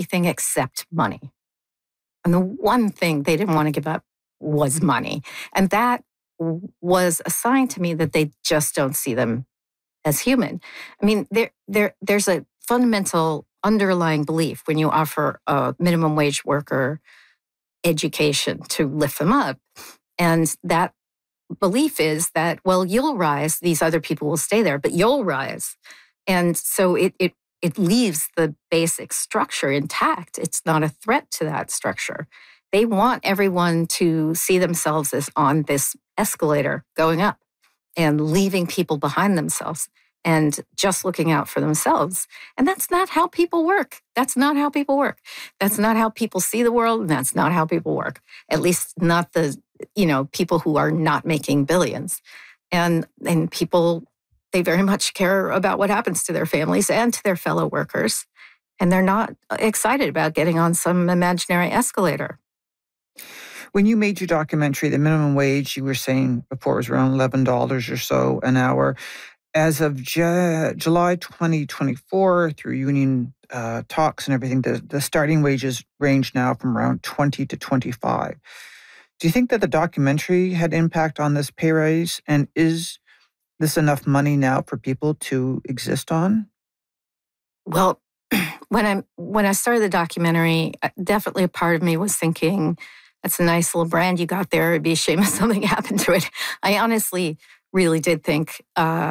anything except money. And the one thing they didn't want to give up was money. And that was a sign to me that they just don't see them as human. I mean, there's a fundamental underlying belief when you offer a minimum wage worker education to lift them up. And that belief is that, well, you'll rise, these other people will stay there, but you'll rise. And so it leaves the basic structure intact. It's not a threat to that structure. They want everyone to see themselves as on this escalator going up and leaving people behind themselves and just looking out for themselves. And that's not how people work. That's not how people work. That's not how people see the world, and that's not how people work. At least not the, people who are not making billions. And people, they very much care about what happens to their families and to their fellow workers. And they're not excited about getting on some imaginary escalator. When you made your documentary, the minimum wage, you were saying before it was around $11 or so an hour. As of July 2024, through union talks and everything, the starting wages range now from around 20 to 25. Do you think that the documentary had impact on this pay raise? And is this enough money now for people to exist on? Well, when I started the documentary, definitely a part of me was thinking, that's a nice little brand you got there. It'd be a shame if something happened to it. I honestly really did think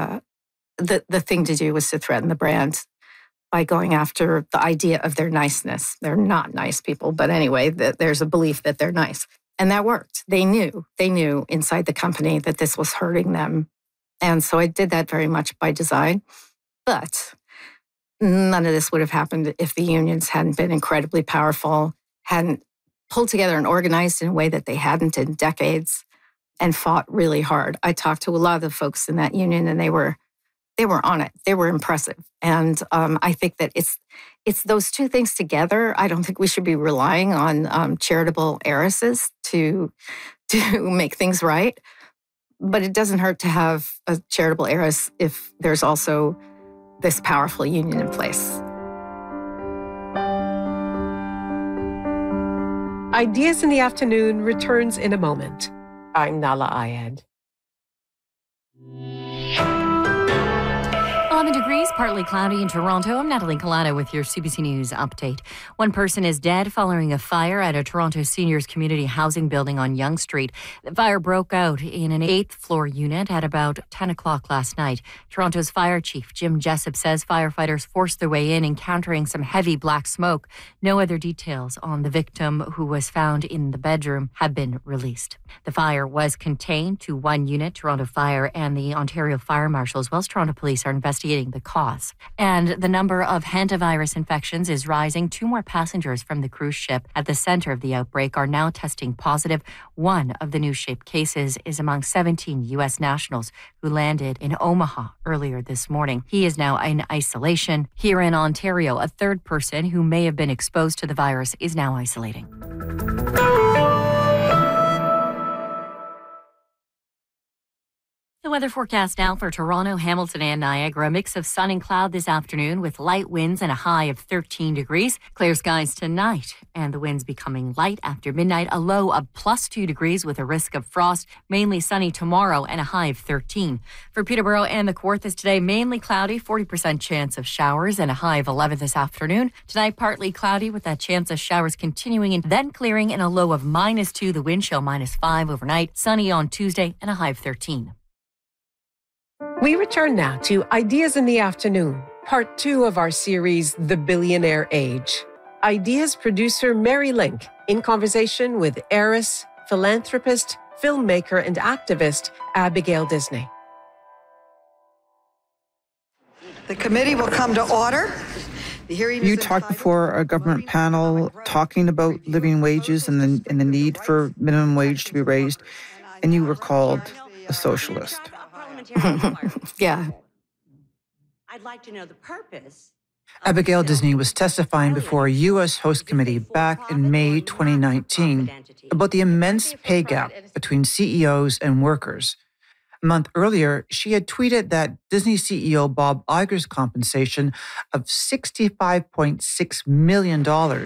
the thing to do was to threaten the brand by going after the idea of their niceness. They're not nice people, but anyway, there's a belief that they're nice. And that worked. They knew inside the company that this was hurting them. And so I did that very much by design. But none of this would have happened if the unions hadn't been incredibly powerful, hadn't pulled together and organized in a way that they hadn't in decades, and fought really hard. I talked to a lot of the folks in that union, and they were on it. They were impressive. And I think that it's those two things together. I don't think we should be relying on charitable heiresses to make things right. But it doesn't hurt to have a charitable heiress if there's also this powerful union in place. Ideas in the Afternoon returns in a moment. I'm Nahlah Ayed. 11 degrees, partly cloudy in Toronto. I'm Natalie Colada with your CBC News update. One person is dead following a fire at a Toronto seniors community housing building on Yonge Street. The fire broke out in an 8th floor unit at about 10 o'clock last night. Toronto's fire chief, Jim Jessup, says firefighters forced their way in, encountering some heavy black smoke. No other details on the victim, who was found in the bedroom, have been released. The fire was contained to one unit. Toronto Fire and the Ontario Fire Marshal, as well as Toronto Police, are investigating the cause. And the number of hantavirus infections is rising. 2 more passengers from the cruise ship at the center of the outbreak are now testing positive. One of the new ship cases is among 17 U.S. nationals who landed in Omaha earlier this morning. He is now in isolation. Here in Ontario, a third person who may have been exposed to the virus is now isolating. The weather forecast now for Toronto, Hamilton, and Niagara. A mix of sun and cloud this afternoon with light winds and a high of 13 degrees. Clear skies tonight, and the winds becoming light after midnight. A low of +2 degrees with a risk of frost. Mainly sunny tomorrow and a high of 13. For Peterborough and the Kawarthas today, mainly cloudy, 40% chance of showers and a high of 11 this afternoon. Tonight, partly cloudy with that chance of showers continuing and then clearing, and a low of -2. The wind chill -5 overnight. Sunny on Tuesday and a high of 13. We return now to Ideas in the Afternoon, part 2 of our series, The Billionaire Age. Ideas producer Mary Link in conversation with heiress, philanthropist, filmmaker, and activist Abigail Disney. The committee will come to order. The hearing You talked before a government panel talking about living wages and the need for minimum wage to be raised, and you were called a socialist. Yeah. I'd like to know the purpose. Abigail Disney was testifying before a U.S. host committee back in May 2019 about the immense pay gap between CEOs and workers. A month earlier, she had tweeted that Disney CEO Bob Iger's compensation of $65.6 million